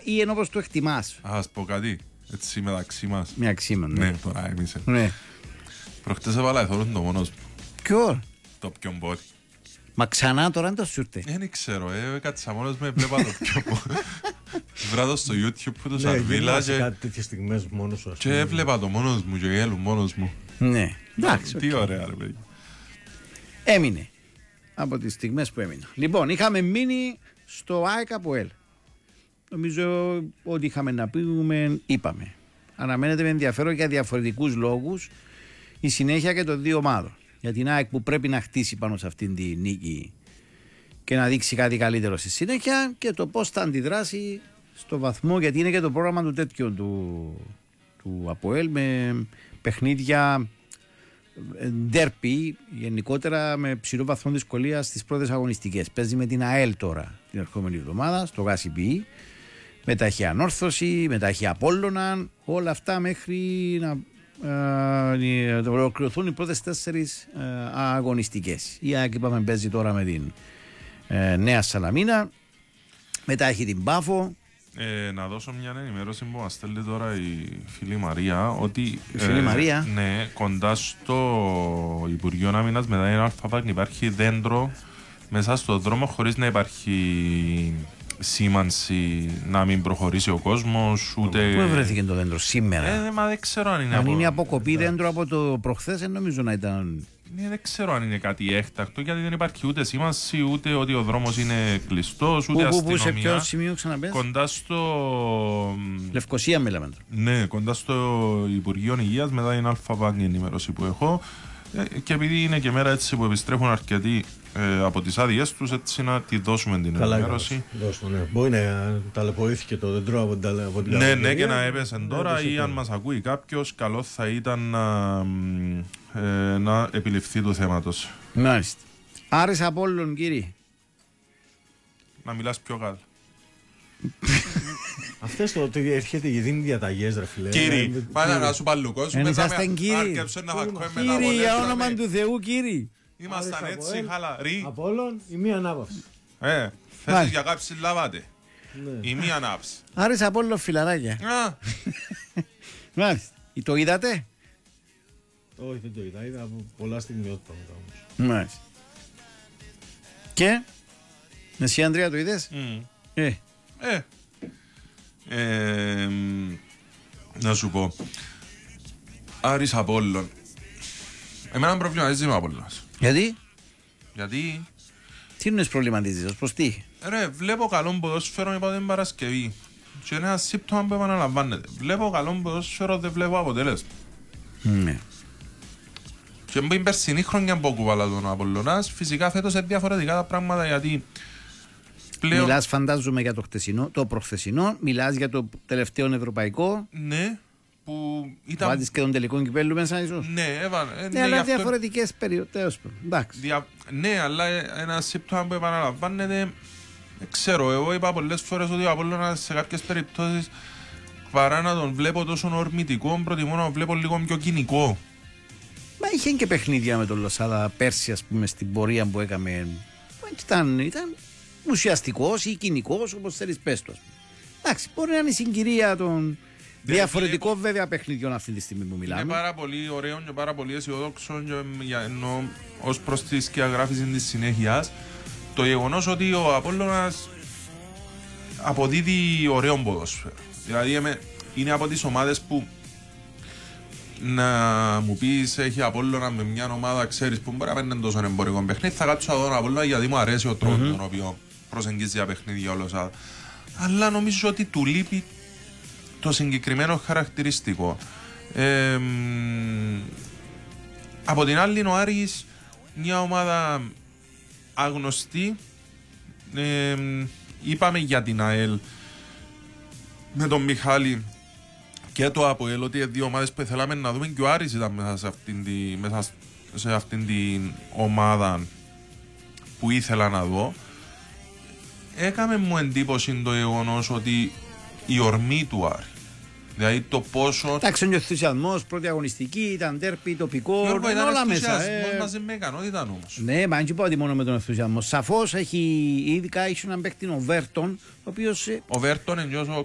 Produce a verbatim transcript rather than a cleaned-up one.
ή είναι όπως το εκτιμάς? Ας πω κάτι, έτσι μεταξύ μας. Μεταξύ μας, ναι. Ναι, τώρα εμείς. Ναι. Προχτές έβαλα εθώρουν το μόνος μου. Ποιο? Το πιο μπότι. Μα ξανά τώρα είναι το σούρτε. Δεν ξέρω, ε, κάτσα μόνος με, βλέπα το πιο μπότι. Βράδο στο YouTube που τους αρβίλα και... κάτι τέτοιες στιγμές μόνος σου. Και έβλεπα το μόνος μου και γέλουν μόνος μου. Ναι, εντάξει. Τι ωραία ρε παιδί. Έμεινε από τις στιγμές που έμεινα. Λοιπόν, είχαμε μείνει στο ΑΕΚ ΑΠΟΕΛ. Νομίζω ότι είχαμε να πούμε, είπαμε. Αναμένεται με ενδιαφέρον για διαφορετικούς λόγους η συνέχεια και των δύο ομάδων. Για την ΑΕΚ που πρέπει να χτίσει πάνω σε αυτήν τη νίκη και να δείξει κάτι καλύτερο στη συνέχεια, και το πώς θα αντιδράσει στο βαθμό, γιατί είναι και το πρόγραμμα του τέτοιου του, του ΑΠΟΕΛ με παιχνίδια ντέρπι, γενικότερα με ψηλό βαθμό δυσκολία στις πρώτες αγωνιστικές. Παίζει με την ΑΕΛ τώρα την ερχόμενη εβδομάδα στο ΓΑΣΙΠΗ. Μετά έχει Ανόρθωση, μετά έχει Απόλλωνα, όλα αυτά μέχρι να ε, ολοκληρωθούν οι πρώτες τέσσερις ε, αγωνιστικές. Η ΑΕΚ, είπαμε, παίζει τώρα με την ε, Νέα Σαλαμίνα, μετά έχει την Πάφο. Ε, να δώσω μια ενημέρωση που μας στέλνει τώρα η φίλη Μαρία, ότι η φίλη ε, Μαρία. Ναι, κοντά στο Υπουργείο Άμυνας μετά είναι ΑΠΑΚ υπάρχει δέντρο μέσα στο δρόμο χωρίς να υπάρχει σήμανση να μην προχωρήσει ο κόσμος, ούτε... Πού βρέθηκε το δέντρο σήμερα? Ε, μα δεν ξέρω αν είναι αν από... είναι αποκοπή ε, δέντρο από το προχθές, δεν νομίζω να ήταν... Ναι, δεν ξέρω αν είναι κάτι έκτακτο, γιατί δεν υπάρχει ούτε σήμανση, ούτε ότι ο δρόμος είναι κλειστός, ούτε πού, αστυνομία. Πού, σε ποιο σημείο ξαναπες? Κοντά στο... Λευκοσία μιλάμε. Ναι, κοντά στο Υπουργείο Υγείας, μετά είναι ΑΠΑΚ η ενημέρωση που έχω. Ε, και επειδή είναι και μέρα έτσι που επιστρέφουν αρκετοί ε, από τις άδειές τους, έτσι να τη δώσουμε την καλά, ενημέρωση. Δώσουμε, ναι. Μπορεί να ταλαιπωρήθηκε το δέντρο από την, από την Ναι, ναι, και να έπεσε τώρα, ή αν μας ακούει κάποιος, καλό θα ήταν να, ε, να επιληφθεί του θέματος. Μάλιστα. Άρης Απόλλων, κύριε. Να μιλάς πιο καλά. Αυτές το ότι έρχεται και δίνει διαταγές, ρε φίλε. Κύριε, πάντα να σου παλουκός. Εν είσαστε κύριοι. Κύριοι, για όνομα του Θεού, κύριοι. Ήμασταν έτσι χαλαροί. Απόλλων, η μία ανάπαυση. Ε, θέσεις για κάψη λαβάτε. Η μία ανάψη. Άρης Απόλλων, φιλαράκια. Μάλιστα. Το είδατε? Όχι, δεν το είδα. Είδα από πολλά στιγμιότητα μετά όμως. Μάλιστα. Και εσύ, Ανδρέα, το είδες? Ε. Ε. Ε, να σου πω, Άρης Απόλλων, εμένα προβληματίζει με Απόλλωνας. Γιατί? Γιατί τι είναι προβληματίζεις, ως προς τι? Ρε, βλέπω καλό ποδόσφαιρο είπα την Παρασκευή και είναι ένα σύμπτωμα που επαναλαμβάνεται. Βλέπω καλό ποδόσφαιρο, δεν βλέπω αποτέλεσμα. Ναι. Και που είναι περσινή χρονιά που κουβάλα τον Απόλλωνας, φυσικά φέτος είναι διαφορετικά τα πράγματα, γιατί πλέον... Μιλάς, φαντάζομαι, για το χτεσινό, το προχθεσινό, μιλάς για το τελευταίο ευρωπαϊκό. Ναι, που ήταν... Βάζεις και τον τελικό κυπέλλου μέσα ίσως. Ναι, έβαλε. Ναι, ναι, αλλά αυτό... διαφορετικές περιοχές. Εντάξει. Δια... Ναι, αλλά ένα σύμπτωμα που επαναλαμβάνεται, δεν ξέρω, εγώ είπα πολλές φορές ότι ο Απόλλωνας σε κάποιες περιπτώσεις παρά να τον βλέπω τόσο ορμητικό, προτιμώ να τον βλέπω λίγο πιο κοινικό. Μα είχε και παιχνίδια με τον Λοσάδα πέρσι, ας πούμε, στην πορεία που έκαμε. Ήταν, ήταν ουσιαστικός ή κοινικός, όπως θέλεις πες το. Εντάξει, μπορεί να είναι η συγκυρία των διαφορετικών βλέπω... βέβαια παιχνιδιών αυτή τη στιγμή που μιλάμε. Είναι πάρα πολύ ωραίο και πάρα πολύ αισιόδοξο, ενώ ως προς τη σκιαγράφηση της συνέχειας, το γεγονός ότι ο Απόλλωνας αποδίδει ωραίο ποδόσφαιρο. Δηλαδή είναι από τις ομάδες που να μου πεις έχει Απόλλωνα με μια ομάδα, ξέρεις, που μπορεί να παίρνει τόσο εμπορικό παιχνίδι, θα κάτσω να δω Απόλλωνα γιατί μου αρέσει ο τρόπος mm-hmm. τον οποίο προσεγγίζει τα παιχνίδια όλος. Αλλά νομίζω ότι του λείπει το συγκεκριμένο χαρακτηριστικό. Ε, από την άλλη, ο Άρης, μια ομάδα άγνωστη, ε, είπαμε για την ΑΕΛ με τον Μιχάλη και το ΑΠΟΕΛ ότι οι δύο ομάδες που θέλαμε να δούμε, και ο Άρης ήταν μέσα σε αυτήν, τη, μέσα σε αυτήν την ομάδα που ήθελα να δω. Έκαμε μου εντύπωση το γεγονός ότι η ορμή του Άρη, δηλαδή το πόσο... Εντάξει, ο ενθουσιασμός, πρώτη αγωνιστική, ήταν τέρπι, τοπικό, Γιώργο, ήταν όλα μέσα. Ε... μαζί με ικανότητα όμως. Ναι, μα δεν πω ότι μόνο με τον ενθουσιασμό. Σαφώς έχει, ειδικά έχει έναν παίκτη ο Βέρτον, ο οποίος... Ο Βέρτον,